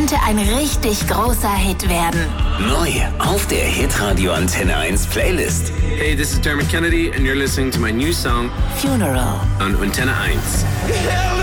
könnte ein richtig großer Hit werden. Neu auf der Hitradio Antenne 1 Playlist. Hey, this is Dermot Kennedy and you're listening to my new song Funeral. on Antenne 1.